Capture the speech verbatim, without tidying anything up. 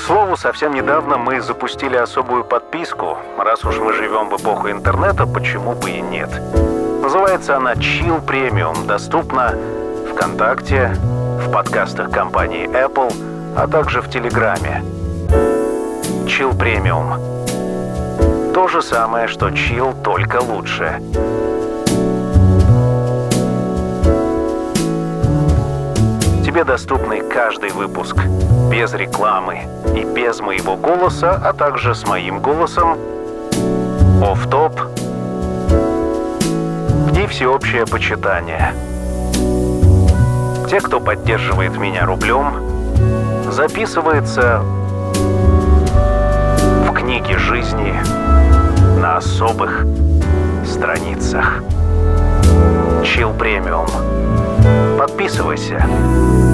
слову, совсем недавно мы запустили особую подписку. Раз уж мы живем в эпоху интернета, почему бы и нет. Называется она Chill Premium. Доступна ВКонтакте, в подкастах компании Apple, а также в Телеграме. Chill Premium. То же самое, что Chill, только лучше. Тебе доступны каждый выпуск, без рекламы и без моего голоса, а также с моим голосом, офф-топ и всеобщее почитание. Те, кто поддерживает меня рублем, записывается в книге жизни на особых страницах. Chill Premium. Подписывайся.